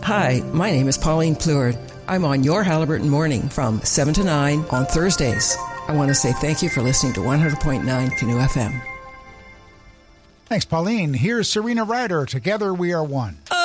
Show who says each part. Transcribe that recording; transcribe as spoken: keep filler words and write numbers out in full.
Speaker 1: Hi, my name is Pauline Pleward. I'm on your Halliburton Morning from seven to nine on Thursdays. I want to say thank you for listening to one hundred point nine Canoe F M.
Speaker 2: Thanks, Pauline. Here's Serena Ryder. Together we are one.
Speaker 1: Oh!